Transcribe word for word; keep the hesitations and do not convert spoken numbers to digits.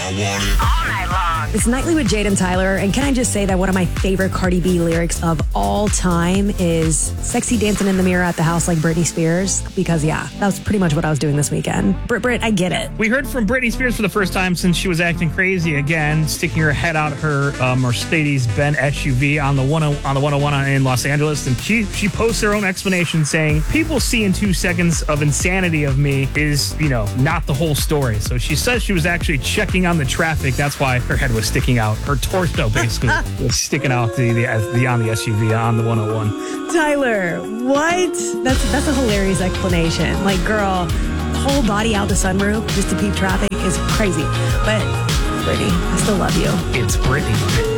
It's Nightly with Jade and Tyler, and can I just say that one of my favorite Cardi B lyrics of all time is sexy dancing in the mirror at the house like Britney Spears, because yeah, that was pretty much what I was doing this weekend. Brit Brit, I get it. We heard from Britney Spears for the first time since she was acting crazy again, sticking her head out her uh, Mercedes-Benz S U V on the one on the one oh one in Los Angeles, and she she posts her own explanation saying, "People seeing two seconds of insanity of me is, you know, not the whole story." So she says she was actually checking on the traffic. That's why her head was sticking out. Her torso basically was sticking out the, the the on the S U V on the one oh one. Tyler, what? That's that's a hilarious explanation. Like, girl, whole body out the sunroof just to peep traffic is crazy. But Brittany, I still love you. It's Brittany.